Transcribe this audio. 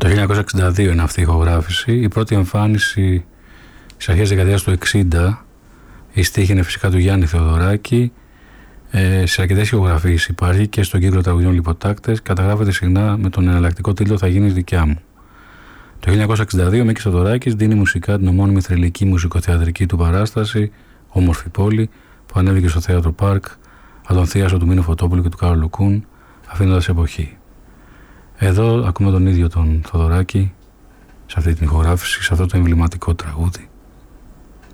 1962 είναι αυτή η ηχογράφηση. Η πρώτη εμφάνιση στις αρχές της δεκαετίας του 60, η στίχη είναι φυσικά του Γιάννη Θεοδωράκη. Σε αρκετές ηχογραφίες υπάρχει και στον κύκλο τραγουδιών Λιποτάκτες. Καταγράφεται συχνά με τον εναλλακτικό τίτλο «Θα γίνεις δικιά μου». Το 1962 ο Μίκης Θεοδωράκης δίνει μουσικά την ομώνυμη θρυλική μουσικοθεατρική του παράσταση «Όμορφη πόλη» που ανέβηκε στο Θέατρο Πάρκ από τον θίασο του Μίνου Φωτόπουλου και του Κάρολου Κούν, αφήνοντας εποχή. Εδώ ακούμε τον ίδιο τον Θεοδωράκη σε αυτή την ηχογράφηση, σε αυτό το εμβληματικό τραγούδι.